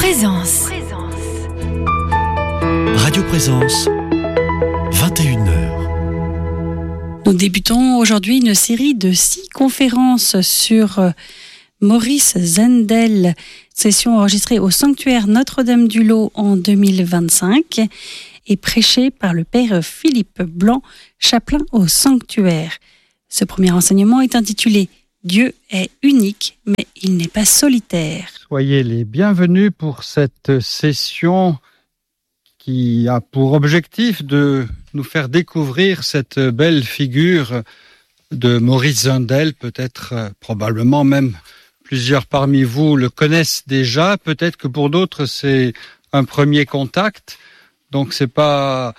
Présence. Radio Présence, 21h. Nous débutons aujourd'hui une série de 6 conférences sur Maurice Zundel, session enregistrée au sanctuaire Notre-Dame-du-Lot en 2025 et prêchée par le père Philippe Blanc, chapelain au sanctuaire. Ce premier enseignement est intitulé « Dieu est unique, mais il n'est pas solitaire ». Soyez les bienvenus pour cette session qui a pour objectif de nous faire découvrir cette belle figure de Maurice Zundel. Peut-être, probablement même, plusieurs parmi vous le connaissent déjà. Peut-être que pour d'autres, c'est un premier contact. Donc, c'est pas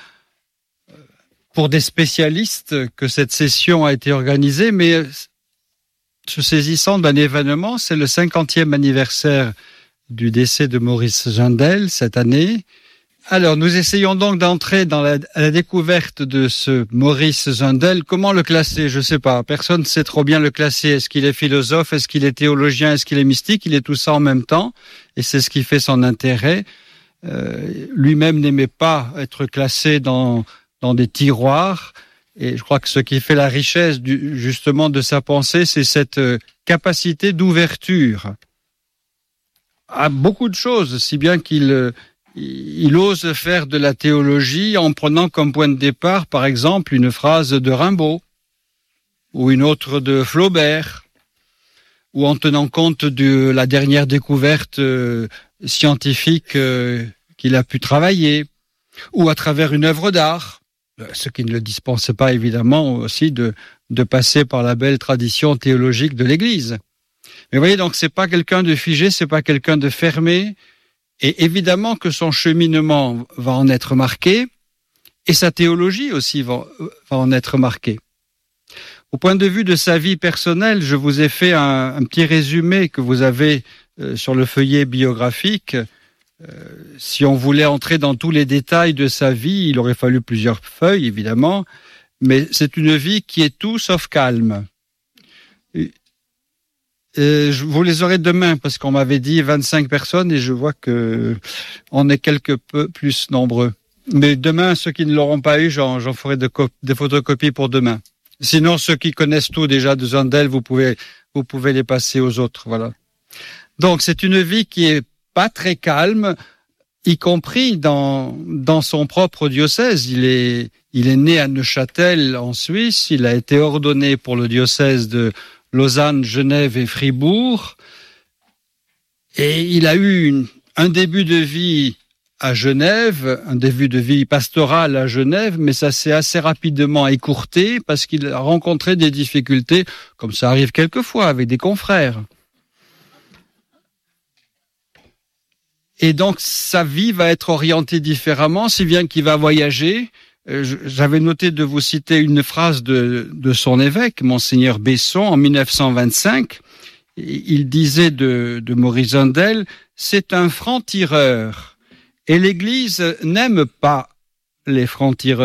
pour des spécialistes que cette session a été organisée, mais se saisissant d'un événement, c'est le 50e anniversaire du décès de Maurice Zundel cette année. Alors, nous essayons donc d'entrer dans la découverte de ce Maurice Zundel. Comment le classer? Je ne sais pas. Personne ne sait trop bien le classer. Est-ce qu'il est philosophe? Est-ce qu'il est théologien? Est-ce qu'il est mystique? Il est tout ça en même temps. Et c'est ce qui fait son intérêt. Lui-même n'aimait pas être classé dans des tiroirs. Et je crois que ce qui fait la richesse justement de sa pensée, c'est cette capacité d'ouverture à beaucoup de choses, si bien qu'il ose faire de la théologie en prenant comme point de départ, par exemple, une phrase de Rimbaud ou une autre de Flaubert, ou en tenant compte de la dernière découverte scientifique qu'il a pu travailler, ou à travers une œuvre d'art, ce qui ne le dispense pas évidemment aussi de passer par la belle tradition théologique de l'Église. Mais vous voyez, donc c'est pas quelqu'un de figé, c'est pas quelqu'un de fermé, et évidemment que son cheminement va en être marqué, et sa théologie aussi va en être marquée. Au point de vue de sa vie personnelle, je vous ai fait un petit résumé que vous avez sur le feuillet biographique. Si on voulait entrer dans tous les détails de sa vie, il aurait fallu plusieurs feuilles, évidemment, mais c'est une vie qui est tout sauf calme. Je vous les aurai demain, parce qu'on m'avait dit 25 personnes, et je vois que on est quelque peu plus nombreux. Mais demain, ceux qui ne l'auront pas eu, j'en ferai des photocopies pour demain. Sinon, ceux qui connaissent tout déjà de Zundel, vous pouvez les passer aux autres, voilà. Donc, c'est une vie qui est pas très calme, y compris dans son propre diocèse. Il est né à Neuchâtel, en Suisse. Il a été ordonné pour le diocèse de Lausanne, Genève et Fribourg. Et il a eu un début de vie à Genève, un début de vie pastorale à Genève, mais ça s'est assez rapidement écourté parce qu'il a rencontré des difficultés, comme ça arrive quelquefois avec des confrères. Et donc, sa vie va être orientée différemment, si bien qu'il va voyager. J'avais noté de vous citer une phrase de son évêque, Monseigneur Besson, en 1925. Il disait de Maurice Zundel, « C'est un franc-tireur. Et l'Église n'aime pas les francs-tireurs. »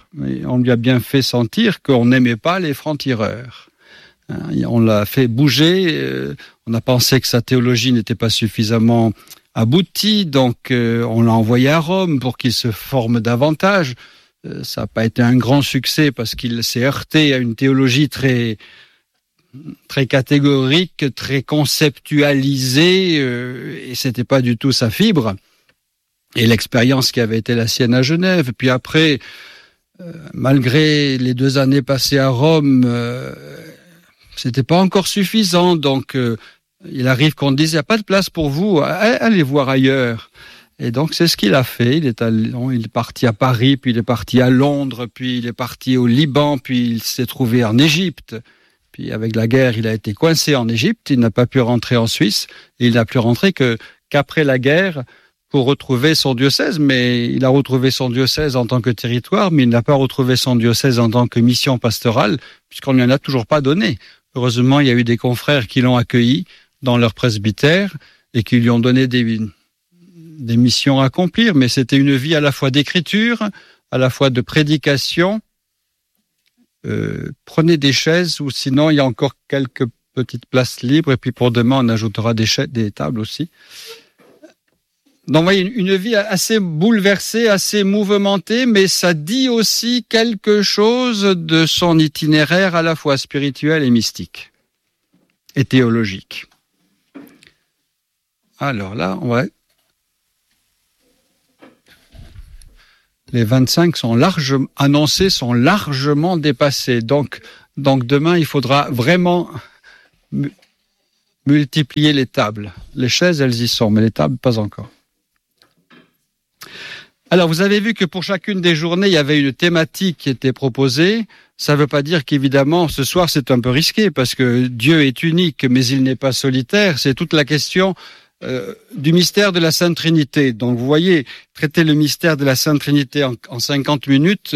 On lui a bien fait sentir qu'on n'aimait pas les francs-tireurs. On l'a fait bouger. On a pensé que sa théologie n'était pas suffisamment abouti, donc on l'a envoyé à Rome pour qu'il se forme davantage. Ça n'a pas été un grand succès parce qu'il s'est heurté à une théologie très catégorique, très conceptualisée, et c'était pas du tout sa fibre. Et l'expérience qui avait été la sienne à Genève. Puis après, malgré les 2 années passées à Rome, c'était pas encore suffisant, donc il arrive qu'on dise, il n'y a pas de place pour vous, allez voir ailleurs. Et donc, c'est ce qu'il a fait. Il est parti à Paris, puis il est parti à Londres, puis il est parti au Liban, puis il s'est trouvé en Égypte. Puis avec la guerre, il a été coincé en Égypte, il n'a pas pu rentrer en Suisse, et il n'a pu rentrer qu'après la guerre pour retrouver son diocèse. Mais il a retrouvé son diocèse en tant que territoire, mais il n'a pas retrouvé son diocèse en tant que mission pastorale, puisqu'on ne lui en a toujours pas donné. Heureusement, il y a eu des confrères qui l'ont accueilli dans leur presbytère et qui lui ont donné des missions à accomplir, mais c'était une vie à la fois d'écriture, à la fois de prédication. Prenez des chaises, ou sinon il y a encore quelques petites places libres, et puis pour demain on ajoutera des tables aussi. Donc, vous voyez, une vie assez bouleversée, assez mouvementée, mais ça dit aussi quelque chose de son itinéraire à la fois spirituel et mystique et théologique. Alors là, les 25 sont annoncés, sont largement dépassés. Donc demain, il faudra vraiment multiplier les tables. Les chaises, elles y sont, mais les tables, pas encore. Alors, vous avez vu que pour chacune des journées, il y avait une thématique qui était proposée. Ça ne veut pas dire qu'évidemment, ce soir, c'est un peu risqué, parce que Dieu est unique, mais il n'est pas solitaire. C'est toute la question du mystère de la Sainte Trinité. Donc, vous voyez, traiter le mystère de la Sainte Trinité en 50 minutes,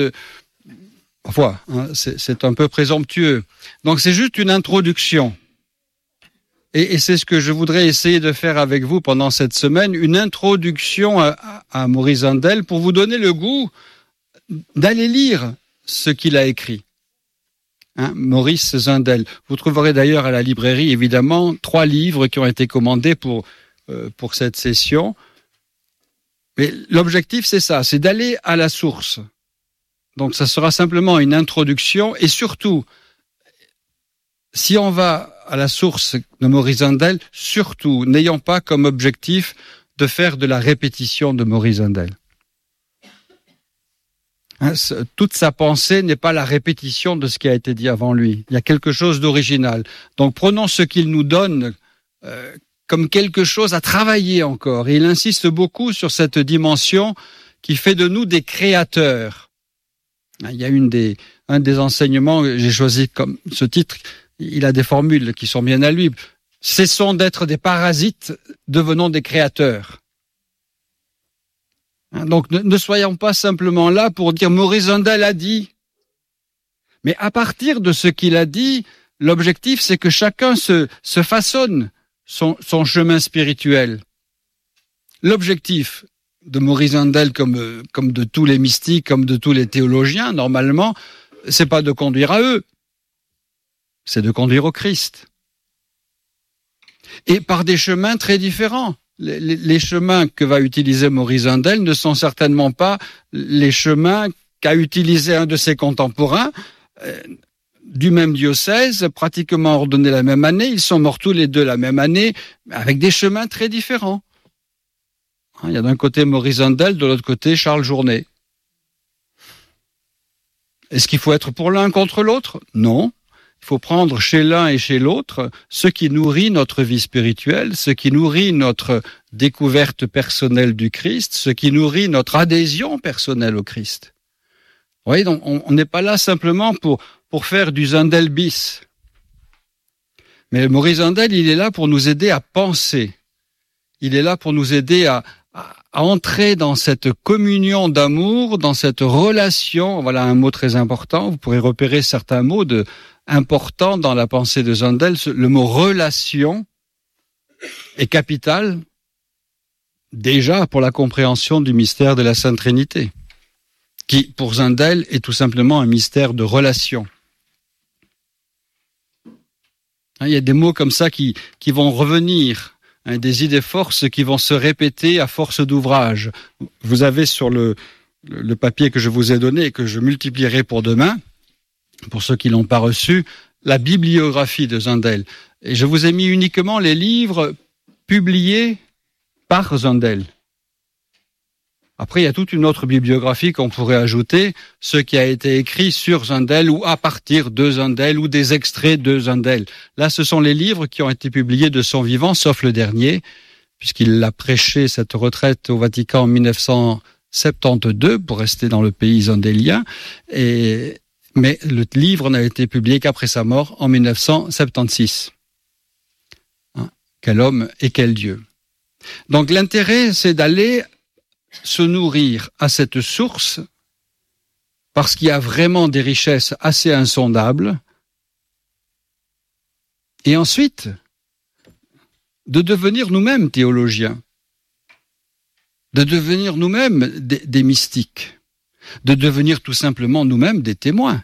c'est un peu présomptueux. Donc, c'est juste une introduction. Et c'est ce que je voudrais essayer de faire avec vous pendant cette semaine, une introduction à Maurice Zundel pour vous donner le goût d'aller lire ce qu'il a écrit. Maurice Zundel. Vous trouverez d'ailleurs à la librairie, évidemment, 3 livres qui ont été commandés pour cette session. Mais l'objectif, c'est ça, c'est d'aller à la source. Donc ça sera simplement une introduction et surtout, si on va à la source de Maurice Zundel, surtout, n'ayons pas comme objectif de faire de la répétition de Maurice Zundel. Toute sa pensée n'est pas la répétition de ce qui a été dit avant lui. Il y a quelque chose d'original. Donc prenons ce qu'il nous donne comme quelque chose à travailler encore. Et il insiste beaucoup sur cette dimension qui fait de nous des créateurs. Il y a un des enseignements, j'ai choisi comme ce titre, il a des formules qui sont bien à lui. Cessons d'être des parasites, devenons des créateurs. Donc ne soyons pas simplement là pour dire Maurice Zundel a dit. Mais à partir de ce qu'il a dit, l'objectif c'est que chacun se façonne son chemin spirituel. L'objectif de Maurice Zundel, comme de tous les mystiques, comme de tous les théologiens, normalement, c'est pas de conduire à eux. C'est de conduire au Christ. Et par des chemins très différents. Les chemins que va utiliser Maurice Zundel ne sont certainement pas les chemins qu'a utilisé un de ses contemporains du même diocèse, pratiquement ordonnés la même année. Ils sont morts tous les deux la même année, avec des chemins très différents. Il y a d'un côté Maurice Zundel, de l'autre côté Charles Journet. Est-ce qu'il faut être pour l'un contre l'autre ? Non. Il faut prendre chez l'un et chez l'autre ce qui nourrit notre vie spirituelle, ce qui nourrit notre découverte personnelle du Christ, ce qui nourrit notre adhésion personnelle au Christ. Vous voyez, donc on n'est pas là simplement pour faire du Zundel bis. Mais Maurice Zundel, il est là pour nous aider à penser. Il est là pour nous aider à entrer dans cette communion d'amour, dans cette relation. Voilà un mot très important. Vous pourrez repérer certains mots importants dans la pensée de Zundel. Le mot relation est capital déjà pour la compréhension du mystère de la Sainte Trinité, qui pour Zundel est tout simplement un mystère de relation. Il y a des mots comme ça qui vont revenir. Des idées forces qui vont se répéter à force d'ouvrage. Vous avez sur le papier que je vous ai donné et que je multiplierai pour demain, pour ceux qui ne l'ont pas reçu, la bibliographie de Zundel. Et je vous ai mis uniquement les livres publiés par Zundel. Après, il y a toute une autre bibliographie qu'on pourrait ajouter, ce qui a été écrit sur Zundel ou à partir de Zundel ou des extraits de Zundel. Là, ce sont les livres qui ont été publiés de son vivant, sauf le dernier, puisqu'il a prêché cette retraite au Vatican en 1972 pour rester dans le pays zundelien. Mais le livre n'a été publié qu'après sa mort en 1976. Quel homme et quel Dieu. Donc l'intérêt, c'est d'aller se nourrir à cette source parce qu'il y a vraiment des richesses assez insondables et ensuite de devenir nous-mêmes théologiens, de devenir nous-mêmes des mystiques, de devenir tout simplement nous-mêmes des témoins.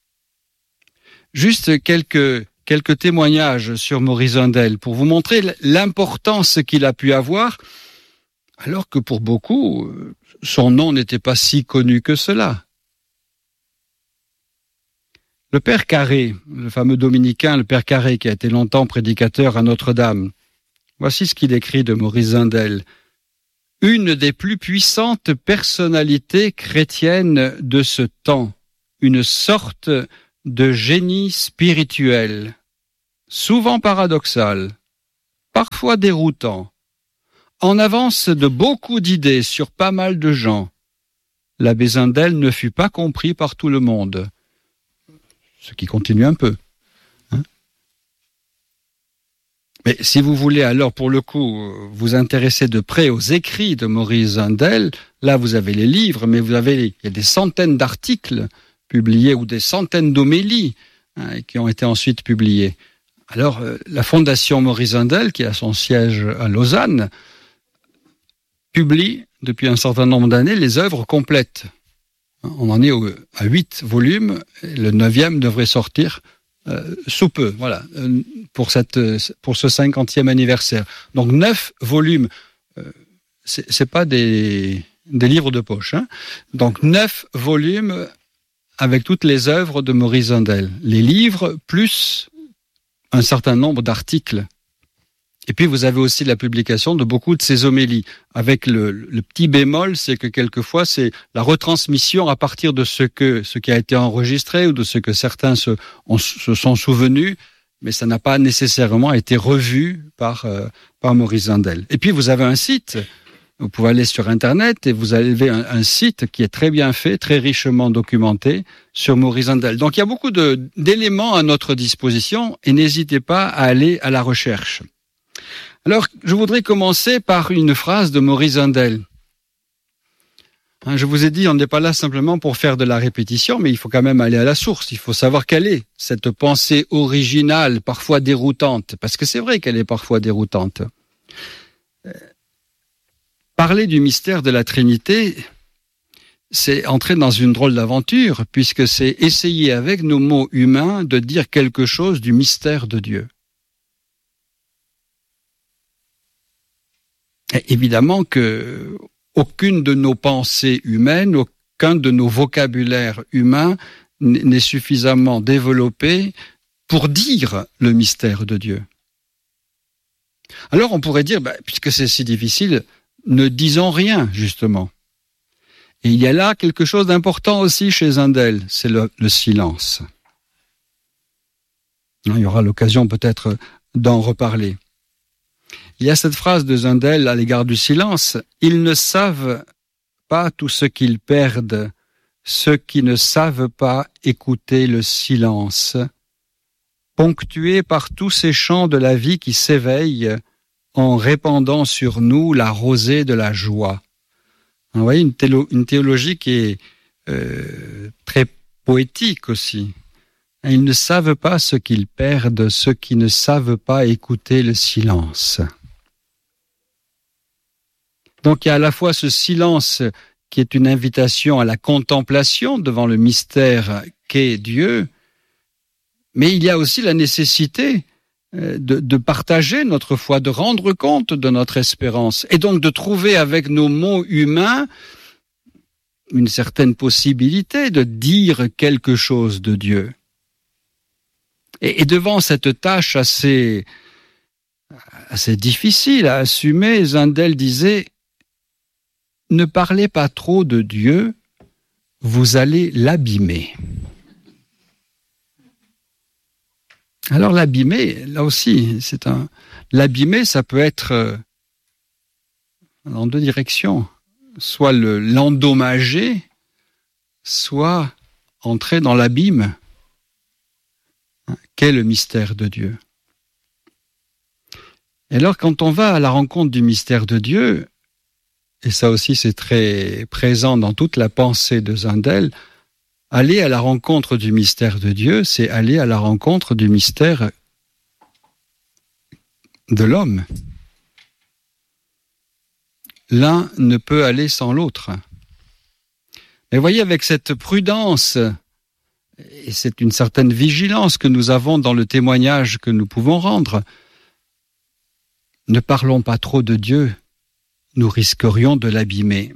Juste quelques témoignages sur Maurice Zundel pour vous montrer l'importance qu'il a pu avoir alors que pour beaucoup, son nom n'était pas si connu que cela. Le Père Carré, le fameux dominicain, le Père Carré, qui a été longtemps prédicateur à Notre-Dame, voici ce qu'il écrit de Maurice Zindel. Une des plus puissantes personnalités chrétiennes de ce temps, une sorte de génie spirituel, souvent paradoxal, parfois déroutant, en avance de beaucoup d'idées sur pas mal de gens. L'abbé Zindel ne fut pas compris par tout le monde, ce qui continue un peu. Mais si vous voulez alors, pour le coup, vous intéresser de près aux écrits de Maurice Zindel, là vous avez les livres, mais il y a des centaines d'articles publiés ou des centaines d'homélies qui ont été ensuite publiées. Alors, la Fondation Maurice Zindel, qui a son siège à Lausanne, publie depuis un certain nombre d'années les œuvres complètes. On en est à 8 volumes, et le 9e devrait sortir sous peu, voilà, pour ce 50e anniversaire. Donc 9 volumes, c'est pas des livres de poche, hein. Donc 9 volumes avec toutes les œuvres de Maurice Zindel. Les livres plus un certain nombre d'articles. Et puis vous avez aussi la publication de beaucoup de ses homélies, avec le petit bémol, c'est que quelquefois c'est la retransmission à partir de ce qui a été enregistré ou de ce que certains se sont souvenus, mais ça n'a pas nécessairement été revu par Maurice Zindel. Et puis vous avez un site, vous pouvez aller sur Internet et vous avez un site qui est très bien fait, très richement documenté sur Maurice Zindel. Donc il y a beaucoup d'éléments à notre disposition et n'hésitez pas à aller à la recherche. Alors, je voudrais commencer par une phrase de Maurice Zindel. Je vous ai dit, on n'est pas là simplement pour faire de la répétition, mais il faut quand même aller à la source. Il faut savoir quelle est cette pensée originale, parfois déroutante, parce que c'est vrai qu'elle est parfois déroutante. Parler du mystère de la Trinité, c'est entrer dans une drôle d'aventure, puisque c'est essayer avec nos mots humains de dire quelque chose du mystère de Dieu. Évidemment que aucune de nos pensées humaines, aucun de nos vocabulaires humains n'est suffisamment développé pour dire le mystère de Dieu. Alors on pourrait dire, puisque c'est si difficile, ne disons rien, justement. Et il y a là quelque chose d'important aussi chez Zindel, c'est le silence. Il y aura l'occasion peut-être d'en reparler. Il y a cette phrase de Zindel à l'égard du silence. Ils ne savent pas tout ce qu'ils perdent, ceux qui ne savent pas écouter le silence, ponctué par tous ces chants de la vie qui s'éveillent en répandant sur nous la rosée de la joie. Vous voyez, une théologie qui est très poétique aussi. Ils ne savent pas ce qu'ils perdent, ceux qui ne savent pas écouter le silence. Donc il y a à la fois ce silence qui est une invitation à la contemplation devant le mystère qu'est Dieu, mais il y a aussi la nécessité de partager notre foi, de rendre compte de notre espérance, et donc de trouver avec nos mots humains une certaine possibilité de dire quelque chose de Dieu. Et devant cette tâche assez difficile à assumer, Zindel disait « Ne parlez pas trop de Dieu, vous allez l'abîmer. » Alors l'abîmer, là aussi, l'abîmer, ça peut être en deux directions. Soit l'endommager, soit entrer dans l'abîme. Qu'est le mystère de Dieu? Et alors, quand on va à la rencontre du mystère de Dieu, et ça aussi c'est très présent dans toute la pensée de Zindel, aller à la rencontre du mystère de Dieu, c'est aller à la rencontre du mystère de l'homme. L'un ne peut aller sans l'autre. Mais voyez, avec cette prudence, et c'est une certaine vigilance que nous avons dans le témoignage que nous pouvons rendre, ne parlons pas trop de Dieu, nous risquerions de l'abîmer.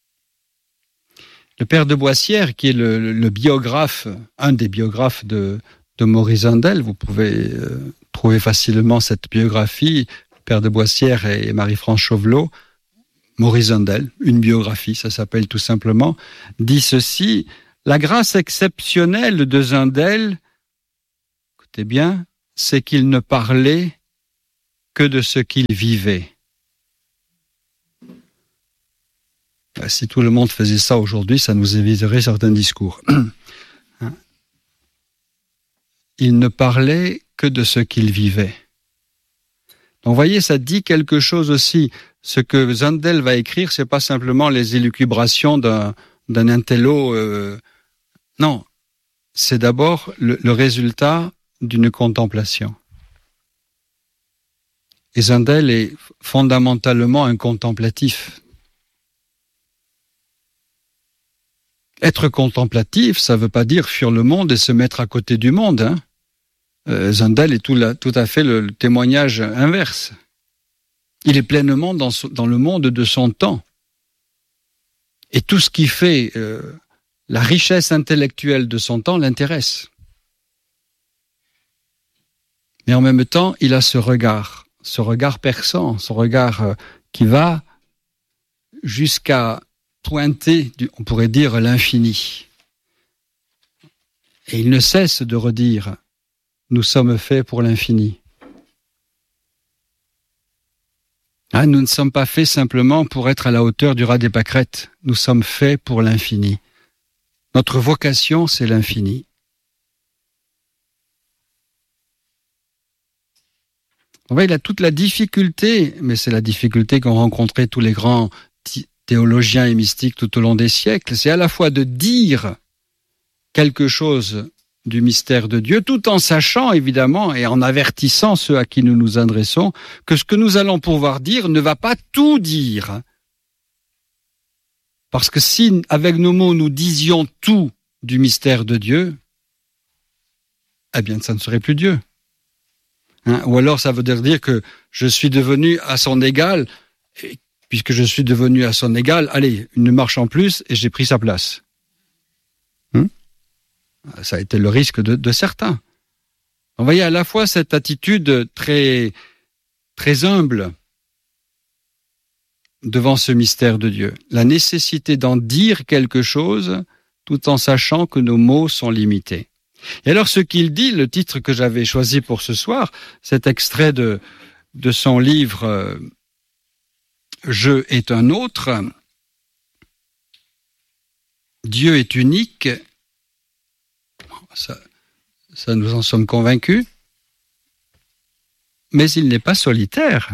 Le père de Boissière, qui est le biographe, un des biographes de Maurice Zundel, vous pouvez trouver facilement cette biographie, le père de Boissière et Marie-France Chauvelot, Maurice Zundel, une biographie, ça s'appelle tout simplement, dit ceci: la grâce exceptionnelle de Zundel, écoutez bien, c'est qu'il ne parlait que de ce qu'il vivait. Si tout le monde faisait ça aujourd'hui, ça nous éviterait certains discours. Il ne parlait que de ce qu'il vivait. Donc, vous voyez, ça dit quelque chose aussi. Ce que Zundel va écrire, c'est pas simplement les élucubrations d'un intello. Non, c'est d'abord le résultat d'une contemplation. Et Zundel est fondamentalement un contemplatif. Être contemplatif, ça ne veut pas dire fuir le monde et se mettre à côté du monde. Zundel est tout à fait le témoignage inverse. Il est pleinement dans le monde de son temps. Et tout ce qui fait la richesse intellectuelle de son temps l'intéresse. Mais en même temps, il a ce regard perçant, ce regard qui va jusqu'à pointer, on pourrait dire, l'infini. Et il ne cesse de redire: nous sommes faits pour l'infini. Nous ne sommes pas faits simplement pour être à la hauteur du raz des pâquerettes. Nous sommes faits pour l'infini. Notre vocation, c'est l'infini. On voit, il a toute la difficulté, mais c'est la difficulté qu'ont rencontré tous les grands théologiens et mystiques tout au long des siècles, c'est à la fois de dire quelque chose du mystère de Dieu, tout en sachant évidemment et en avertissant ceux à qui nous nous adressons que ce que nous allons pouvoir dire ne va pas tout dire. Parce que si avec nos mots nous disions tout du mystère de Dieu, eh bien ça ne serait plus Dieu. Ou alors ça veut dire que je suis devenu à son égal, et puisque je suis devenu à son égal, allez, une marche en plus et j'ai pris sa place. Ça a été le risque de certains. Vous voyez à la fois cette attitude très, très humble devant ce mystère de Dieu, la nécessité d'en dire quelque chose tout en sachant que nos mots sont limités. Et alors ce qu'il dit, le titre que j'avais choisi pour ce soir, cet extrait de son livre « Je est un autre », Dieu est unique, ça nous en sommes convaincus, mais il n'est pas solitaire.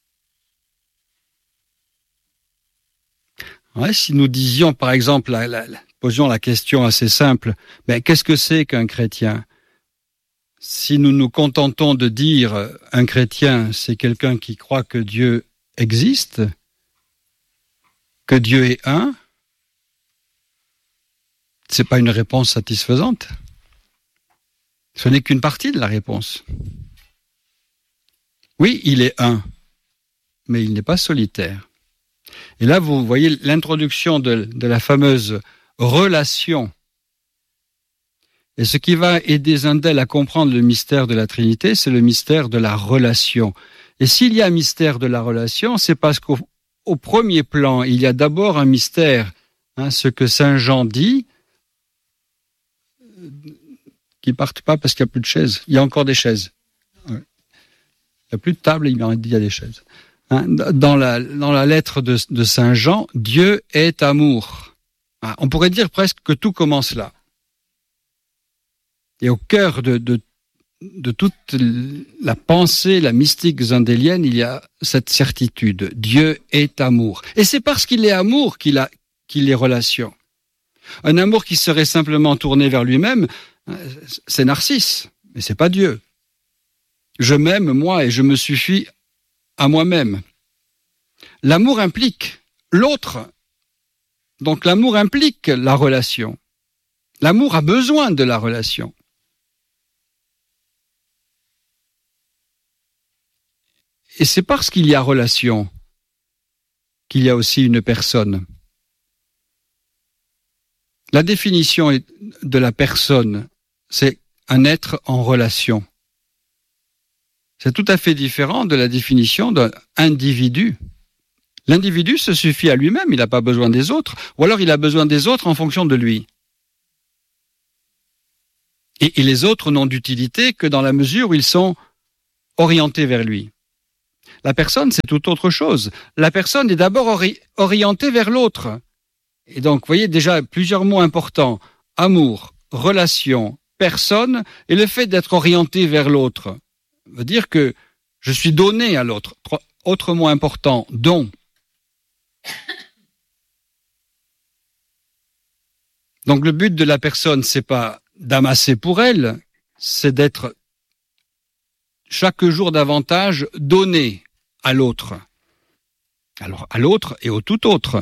Ouais, si nous disions, par exemple, posions la question assez simple, qu'est-ce que c'est qu'un chrétien? Si nous nous contentons de dire un chrétien, c'est quelqu'un qui croit que Dieu existe, que Dieu est un, c'est pas une réponse satisfaisante. Ce n'est qu'une partie de la réponse. Oui, il est un, mais il n'est pas solitaire. Et là, vous voyez l'introduction de la fameuse relation. Et ce qui va aider Zundel à comprendre le mystère de la Trinité, c'est le mystère de la relation. Et s'il y a un mystère de la relation, c'est parce qu'au premier plan, il y a d'abord un mystère, ce que Saint Jean dit, qui ne partent pas parce qu'il n'y a plus de chaises. Il y a encore des chaises. Il n'y a plus de table, il y a des chaises. Dans la lettre de Saint Jean, Dieu est amour. On pourrait dire presque que tout commence là. Et au cœur de toute la pensée, la mystique zundélienne, il y a cette certitude. Dieu est amour. Et c'est parce qu'il est amour qu'il est relation. Un amour qui serait simplement tourné vers lui-même, c'est Narcisse, mais c'est pas Dieu. Je m'aime moi et je me suffis à moi-même. L'amour implique l'autre. Donc l'amour implique la relation. L'amour a besoin de la relation. Et c'est parce qu'il y a relation qu'il y a aussi une personne. La définition de la personne, c'est un être en relation. C'est tout à fait différent de la définition d'un individu. L'individu se suffit à lui-même, il n'a pas besoin des autres, ou alors il a besoin des autres en fonction de lui. Et les autres n'ont d'utilité que dans la mesure où ils sont orientés vers lui. La personne, c'est tout autre chose. La personne est d'abord orientée vers l'autre. Et donc, vous voyez déjà plusieurs mots importants. Amour, relation, personne, et le fait d'être orienté vers l'autre veut dire que je suis donné à l'autre. Autre mot important, don. Donc le but de la personne, c'est pas d'amasser pour elle, c'est d'être chaque jour davantage donné à l'autre. Alors à l'autre et au tout autre.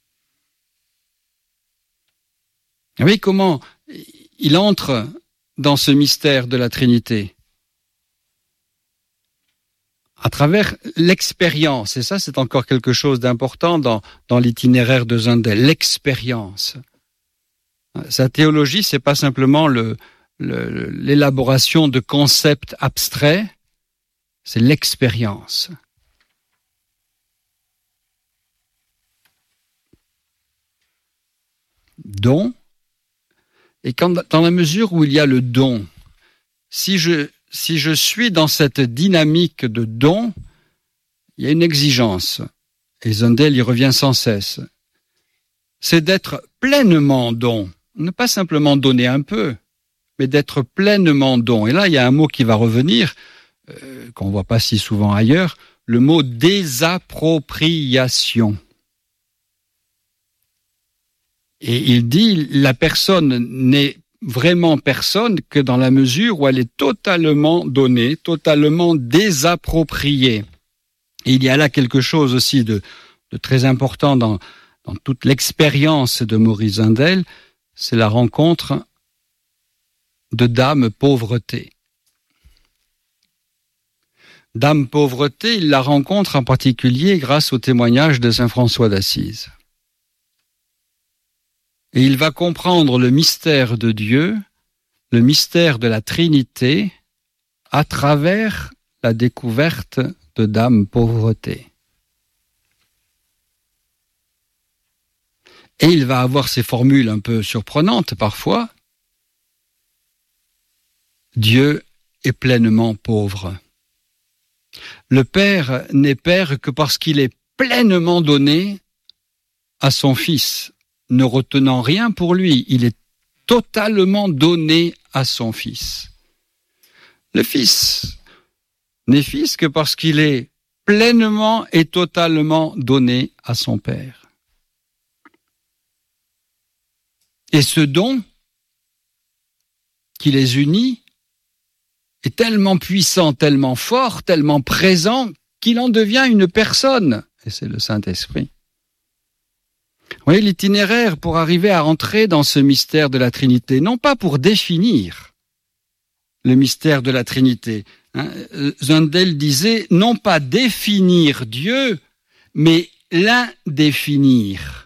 Vous voyez comment il entre dans ce mystère de la Trinité? À travers l'expérience, et ça c'est encore quelque chose d'important dans l'itinéraire de Zundel, l'expérience. Sa théologie, c'est pas simplement l'élaboration de concepts abstraits, c'est l'expérience. Don, et dans la mesure où il y a le don, si je suis dans cette dynamique de don, il y a une exigence, et Zundel y revient sans cesse, c'est d'être pleinement don. Ne pas simplement donner un peu, mais d'être pleinement don. Et là, il y a un mot qui va revenir, qu'on ne voit pas si souvent ailleurs, le mot désappropriation. Et il dit, la personne n'est vraiment personne que dans la mesure où elle est totalement donnée, totalement désappropriée. Et il y a là quelque chose aussi de très important dans toute l'expérience de Maurice Zundel, c'est la rencontre de Dame Pauvreté. Dame Pauvreté, il la rencontre en particulier grâce au témoignage de saint François d'Assise. Et il va comprendre le mystère de Dieu, le mystère de la Trinité, à travers la découverte de Dame Pauvreté. Et il va avoir ces formules un peu surprenantes parfois. Dieu est pleinement pauvre. Le Père n'est Père que parce qu'il est pleinement donné à son Fils, ne retenant rien pour lui. Il est totalement donné à son Fils. Le Fils n'est Fils que parce qu'il est pleinement et totalement donné à son Père. Et ce don qui les unit est tellement puissant, tellement fort, tellement présent, qu'il en devient une personne. Et c'est le Saint-Esprit. Vous voyez, l'itinéraire pour arriver à entrer dans ce mystère de la Trinité, non pas pour définir le mystère de la Trinité. Zundel disait, non pas définir Dieu, mais l'indéfinir.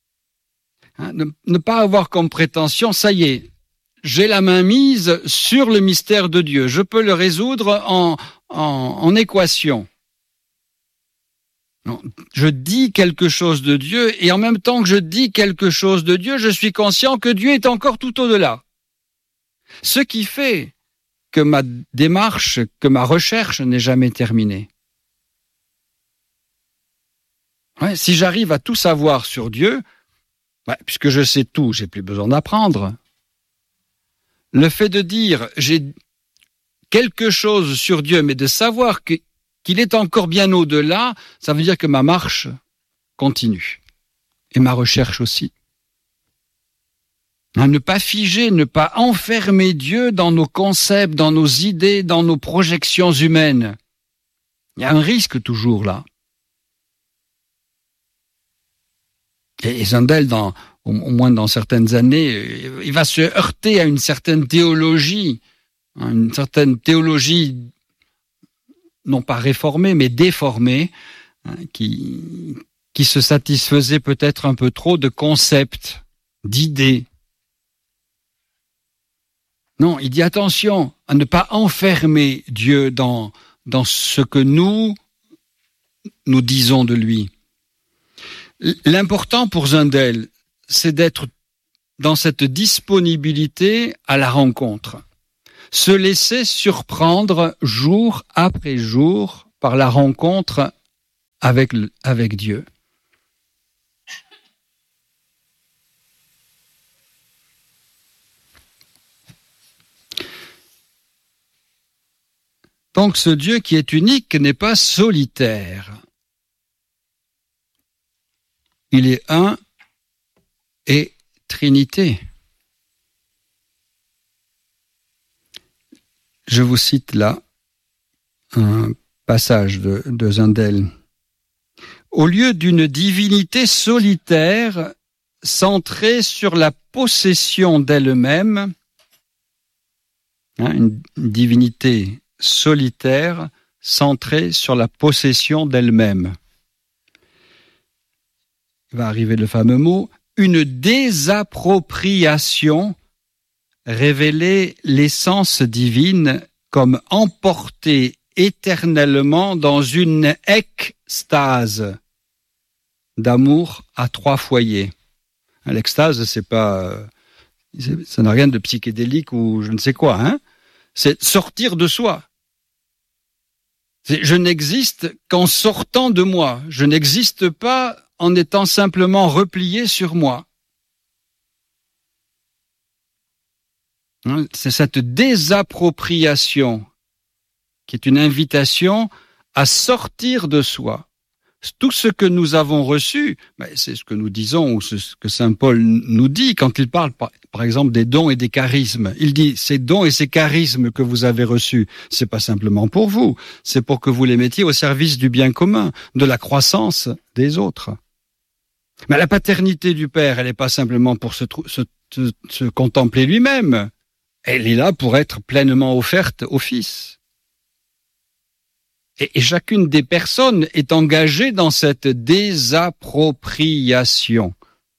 Ne pas avoir comme prétention, ça y est, j'ai la main mise sur le mystère de Dieu. Je peux le résoudre en équation. Non, je dis quelque chose de Dieu et en même temps que je dis quelque chose de Dieu, je suis conscient que Dieu est encore tout au-delà. Ce qui fait que ma démarche, que ma recherche n'est jamais terminée. Ouais, si j'arrive à tout savoir sur Dieu, puisque je sais tout, j'ai plus besoin d'apprendre. Le fait de dire j'ai quelque chose sur Dieu, mais de savoir qu'il est encore bien au-delà, ça veut dire que ma marche continue. Et ma recherche aussi. Ne pas figer, ne pas enfermer Dieu dans nos concepts, dans nos idées, dans nos projections humaines. Il y a un risque toujours là. Et Zundel, au moins dans certaines années, il va se heurter à une certaine théologie, non pas réformée, mais déformée, qui qui se satisfaisait peut-être un peu trop de concepts, d'idées. Non, il dit attention à ne pas enfermer Dieu dans ce que nous disons de lui. L'important pour Zundel, c'est d'être dans cette disponibilité à la rencontre. Se laisser surprendre jour après jour par la rencontre avec Dieu. Donc ce Dieu qui est unique n'est pas solitaire. Il est un et Trinité. Je vous cite là un passage de Zundel. Au lieu d'une divinité solitaire centrée sur la possession d'elle-même, une divinité solitaire centrée sur la possession d'elle-même. Il va arriver le fameux mot, une désappropriation révéler l'essence divine comme emportée éternellement dans une extase d'amour à trois foyers. L'extase, ça n'a rien de psychédélique ou je ne sais quoi, hein. C'est sortir de soi. Je n'existe qu'en sortant de moi. Je n'existe pas en étant simplement replié sur moi. C'est cette désappropriation qui est une invitation à sortir de soi. Tout ce que nous avons reçu, c'est ce que nous disons ou ce que saint Paul nous dit quand il parle par exemple des dons et des charismes. Il dit ces dons et ces charismes que vous avez reçus, c'est pas simplement pour vous, c'est pour que vous les mettiez au service du bien commun, de la croissance des autres. Mais la paternité du Père, elle n'est pas simplement pour se contempler lui-même. Elle est là pour être pleinement offerte au Fils. Et chacune des personnes est engagée dans cette désappropriation.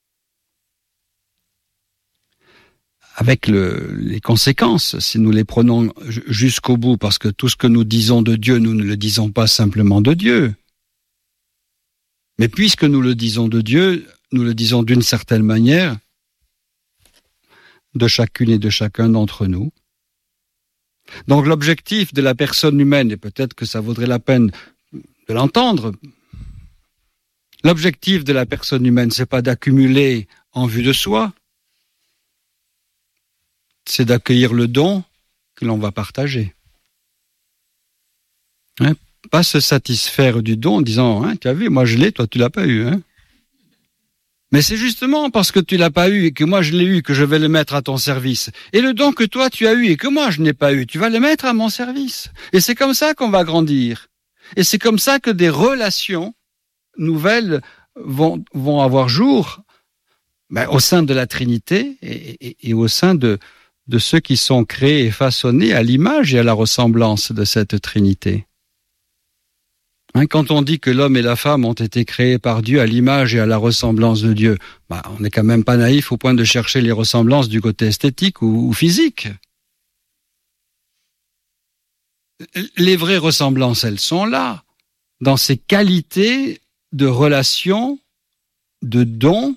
Avec les conséquences, si nous les prenons jusqu'au bout, parce que tout ce que nous disons de Dieu, nous ne le disons pas simplement de Dieu. Mais puisque nous le disons de Dieu, nous le disons d'une certaine manière de chacune et de chacun d'entre nous. Donc l'objectif de la personne humaine, et peut-être que ça vaudrait la peine de l'entendre, l'objectif de la personne humaine, c'est pas d'accumuler en vue de soi, c'est d'accueillir le don que l'on va partager. Pas se satisfaire du don en disant tu as vu, moi je l'ai, toi tu l'as pas eu. Mais c'est justement parce que tu l'as pas eu et que moi je l'ai eu que je vais le mettre à ton service. Et le don que toi tu as eu et que moi je n'ai pas eu, tu vas le mettre à mon service. Et c'est comme ça qu'on va grandir. Et c'est comme ça que des relations nouvelles vont avoir jour au sein de la Trinité et au sein de ceux qui sont créés et façonnés à l'image et à la ressemblance de cette Trinité. Quand on dit que l'homme et la femme ont été créés par Dieu à l'image et à la ressemblance de Dieu, on n'est quand même pas naïf au point de chercher les ressemblances du côté esthétique ou physique. Les vraies ressemblances, elles sont là, dans ces qualités de relation, de don,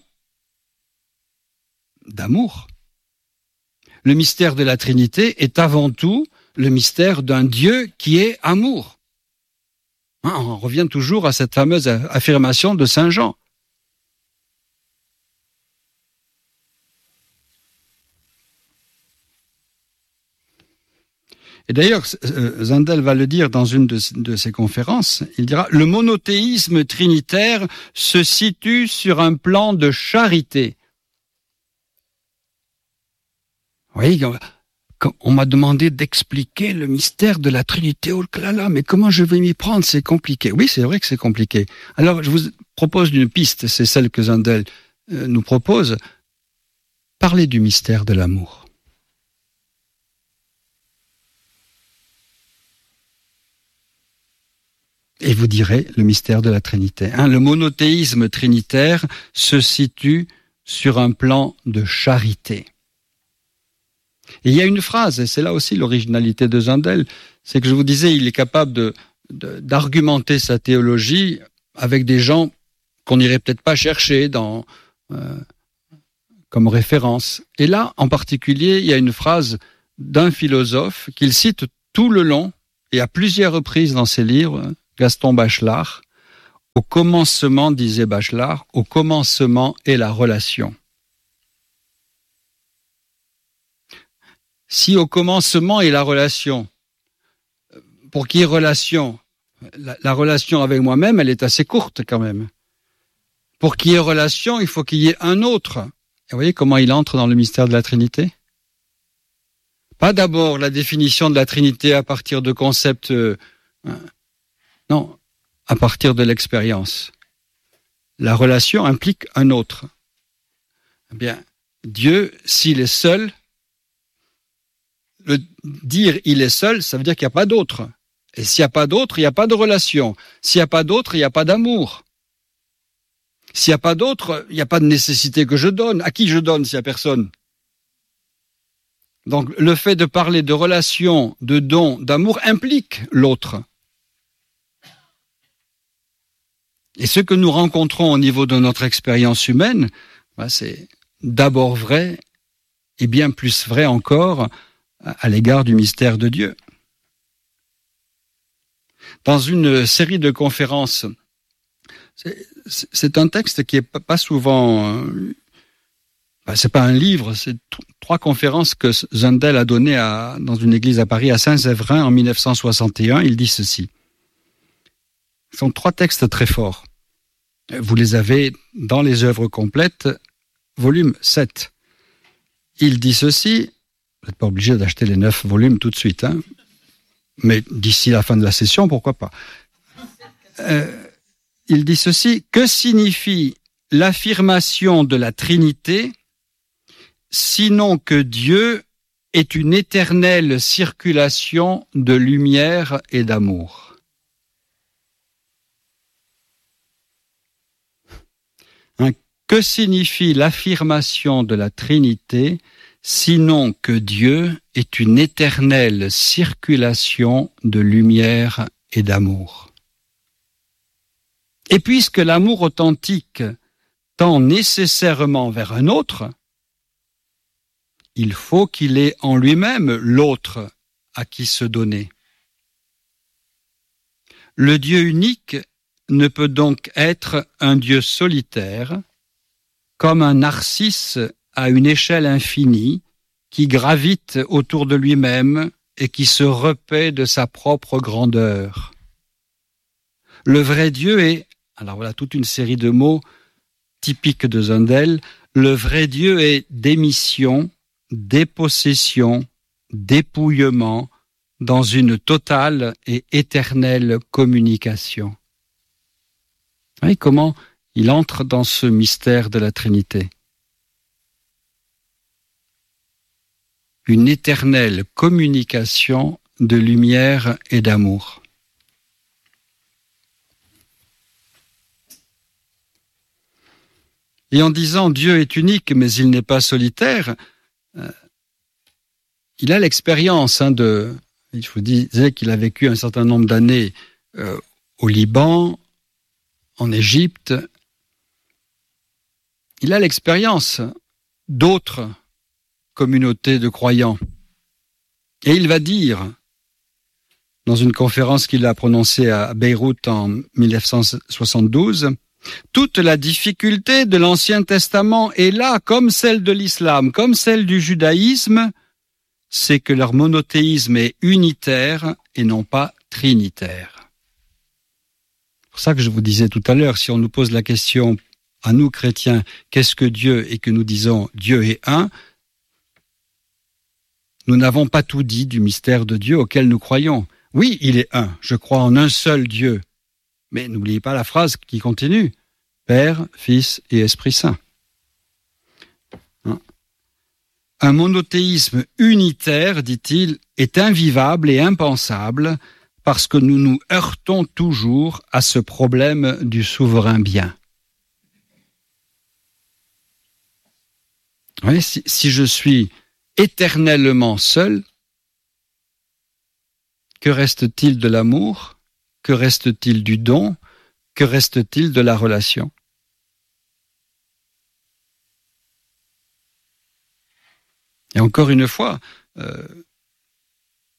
d'amour. Le mystère de la Trinité est avant tout le mystère d'un Dieu qui est amour. On revient toujours à cette fameuse affirmation de saint Jean. Et d'ailleurs, Zundel va le dire dans une de ses conférences, il dira « Le monothéisme trinitaire se situe sur un plan de charité. » Vous voyez, on m'a demandé d'expliquer le mystère de la Trinité. Oh là là, mais comment je vais m'y prendre? C'est compliqué. Oui, c'est vrai que c'est compliqué. Alors, je vous propose une piste, c'est celle que Zundel nous propose. Parlez du mystère de l'amour. Et vous direz le mystère de la Trinité. Le monothéisme trinitaire se situe sur un plan de charité. Et il y a une phrase, et c'est là aussi l'originalité de Zundel, c'est que je vous disais, il est capable d'argumenter sa théologie avec des gens qu'on n'irait peut-être pas chercher comme référence. Et là, en particulier, il y a une phrase d'un philosophe qu'il cite tout le long, et à plusieurs reprises dans ses livres, Gaston Bachelard. Au commencement, disait Bachelard, au commencement est la relation. Si au commencement est la relation, pour qu'il y ait relation, la relation avec moi-même, elle est assez courte quand même. Pour qu'il y ait relation, il faut qu'il y ait un autre. Et vous voyez comment il entre dans le mystère de la Trinité ? Pas d'abord la définition de la Trinité à partir de concepts... non, à partir de l'expérience. La relation implique un autre. Eh bien, Dieu, s'il est seul, le dire « il est seul », ça veut dire qu'il n'y a pas d'autre. Et s'il n'y a pas d'autre, il n'y a pas de relation. S'il n'y a pas d'autre, il n'y a pas d'amour. S'il n'y a pas d'autre, il n'y a pas de nécessité que je donne. À qui je donne s'il n'y a personne ? Donc, le fait de parler de relation, de don, d'amour implique l'autre. Et ce que nous rencontrons au niveau de notre expérience humaine, c'est d'abord vrai et bien plus vrai encore à l'égard du mystère de Dieu. Dans une série de conférences, c'est un texte qui est pas souvent... c'est pas un livre, c'est 3 conférences que Zundel a données dans une église à Paris, à Saint-Séverin, en 1961. Il dit ceci. Ce sont 3 textes très forts. Vous les avez dans les œuvres complètes, volume 7. Il dit ceci, vous n'êtes pas obligé d'acheter les 9 volumes tout de suite, mais d'ici la fin de la session, pourquoi pas. Il dit ceci, que signifie l'affirmation de la Trinité, sinon que Dieu est une éternelle circulation de lumière et d'amour. Que signifie l'affirmation de la Trinité, sinon que Dieu est une éternelle circulation de lumière et d'amour? Et puisque l'amour authentique tend nécessairement vers un autre, il faut qu'il ait en lui-même l'autre à qui se donner. Le Dieu unique ne peut donc être un Dieu solitaire, comme un narcisse à une échelle infinie qui gravite autour de lui-même et qui se repaît de sa propre grandeur. Le vrai Dieu est, alors voilà toute une série de mots typiques de Zundel, le vrai Dieu est démission, dépossession, dépouillement dans une totale et éternelle communication. Vous voyez comment il entre dans ce mystère de la Trinité. Une éternelle communication de lumière et d'amour. Et en disant Dieu est unique, mais il n'est pas solitaire, il a l'expérience je vous disais qu'il a vécu un certain nombre d'années au Liban, en Égypte. Il a l'expérience d'autres communautés de croyants. Et il va dire, dans une conférence qu'il a prononcée à Beyrouth en 1972, « Toute la difficulté de l'Ancien Testament est là, comme celle de l'islam, comme celle du judaïsme, c'est que leur monothéisme est unitaire et non pas trinitaire. » C'est pour ça que je vous disais tout à l'heure, si on nous pose la question à nous chrétiens, qu'est-ce que Dieu, et que nous disons Dieu est un, nous n'avons pas tout dit du mystère de Dieu auquel nous croyons. Oui, il est un, je crois en un seul Dieu. Mais n'oubliez pas la phrase qui continue, Père, Fils et Esprit Saint. Un monothéisme unitaire, dit-il, est invivable et impensable parce que nous nous heurtons toujours à ce problème du souverain bien. Oui, si je suis éternellement seul, que reste-t-il de l'amour? Que reste-t-il du don? Que reste-t-il de la relation? Et encore une fois,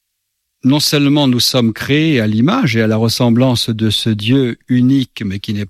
non seulement nous sommes créés à l'image et à la ressemblance de ce Dieu unique, mais qui n'est